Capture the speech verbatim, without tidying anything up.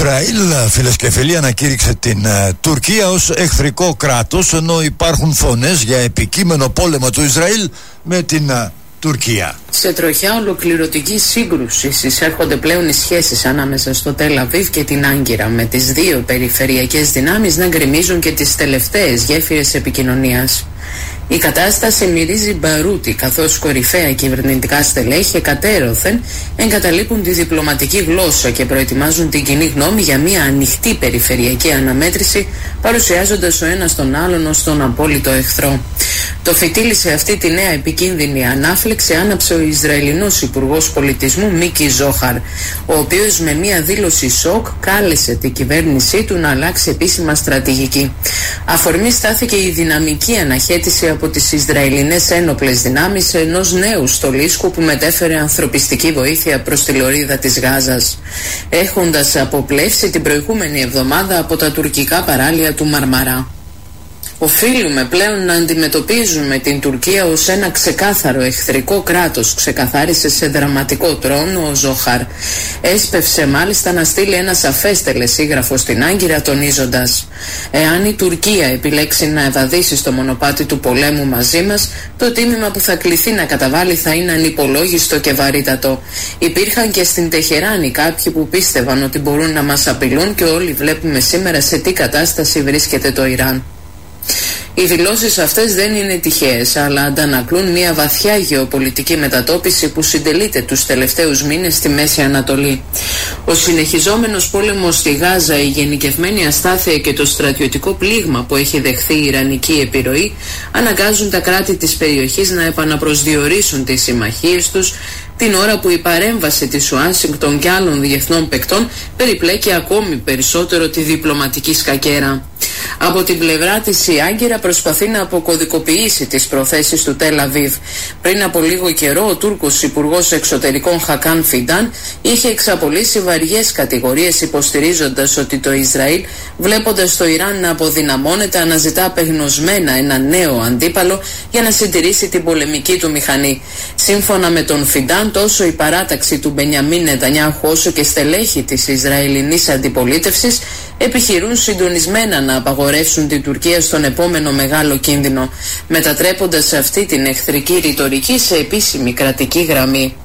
Ισραήλ, φίλες και φίλοι, ανακήρυξε την uh, Τουρκία ως εχθρικό κράτος, ενώ υπάρχουν φωνές για επικείμενο πόλεμο του Ισραήλ με την uh, Τουρκία. Σε τροχιά ολοκληρωτική σύγκρουση εισέρχονται πλέον οι σχέσεις ανάμεσα στο Τελ Αβίβ και την Άγκυρα, με τις δύο περιφερειακές δυνάμεις να γκρεμίζουν και τις τελευταίες γέφυρες επικοινωνίας. Η κατάσταση μυρίζει μπαρούτι, καθώς κορυφαία κυβερνητικά στελέχη εκατέρωθεν εγκαταλείπουν τη διπλωματική γλώσσα και προετοιμάζουν την κοινή γνώμη για μια ανοιχτή περιφερειακή αναμέτρηση, παρουσιάζοντας ο ένας τον άλλον ως τον απόλυτο εχθρό. Το φυτίλι σε αυτή τη νέα επικίνδυνη ανάφλεξη άναψε ο Ισραηλινός Υπουργός Πολιτισμού Μίκη Ζόχαρ, ο οποίος με μια δήλωση σοκ κάλεσε την κυβέρνησή του να αλλάξει επίσημα στρατηγική. Αφορμή στάθηκε η δυναμική αναχέτηση από τις Ισραηλινές ένοπλες δυνάμεις ενός νέου στολίσκου που μετέφερε ανθρωπιστική βοήθεια προς τη λωρίδα της Γάζας, έχοντας αποπλεύσει την προηγούμενη εβδομάδα από τα τουρκικά παράλια του Μαρμαρά. Οφείλουμε πλέον να αντιμετωπίζουμε την Τουρκία ως ένα ξεκάθαρο εχθρικό κράτος, ξεκαθάρισε σε δραματικό τρόνο ο Ζόχαρ. Έσπευσε μάλιστα να στείλει ένα σαφές τελεσίγραφο στην Άγκυρα, τονίζοντας: εάν η Τουρκία επιλέξει να ευαδίσει στο μονοπάτι του πολέμου μαζί μας, το τίμημα που θα κληθεί να καταβάλει θα είναι ανυπολόγιστο και βαρύτατο. Υπήρχαν και στην Τεχεράνη κάποιοι που πίστευαν ότι μπορούν να μας απειλούν και όλοι βλέπουμε σήμερα σε τι κατάσταση βρίσκεται το Ιράν. Οι δηλώσεις αυτές δεν είναι τυχαίες, αλλά αντανακλούν μια βαθιά γεωπολιτική μετατόπιση που συντελείται τους τελευταίους μήνες στη Μέση Ανατολή. Ο συνεχιζόμενος πόλεμος στη Γάζα, η γενικευμένη αστάθεια και το στρατιωτικό πλήγμα που έχει δεχθεί η ιρανική επιρροή αναγκάζουν τα κράτη της περιοχής να επαναπροσδιορίσουν τις συμμαχίες τους, την ώρα που η παρέμβαση της Ουάσιγκτον και άλλων διεθνών παικτών περιπλέκει ακόμη περισσότερο τη διπλωματική σκακέρα. Από την πλευρά της η Άγκυρα προσπαθεί να αποκωδικοποιήσει τις προθέσεις του Τελ Αβίβ. Πριν από λίγο καιρό ο Τούρκος Υπουργός Εξωτερικών Χακάν Φιντάν είχε εξαπολύσει βαριές κατηγορίες, υποστηρίζοντας ότι το Ισραήλ, βλέποντας το Ιράν να αποδυναμώνεται, αναζητά απεγνωσμένα ένα νέο αντίπαλο για να συντηρήσει την πολεμική του μηχανή. Σύμφωνα με τον Φιντάν, τόσο η παράταξη του Μπενιαμίν Νετανιάχου όσο και στελέχη της Ισραηλινής αντιπολίτευσης επιχειρούν συντονισμένα να απαγορεύσουν την Τουρκία στον επόμενο μεγάλο κίνδυνο, μετατρέποντας αυτή την εχθρική ρητορική σε επίσημη κρατική γραμμή.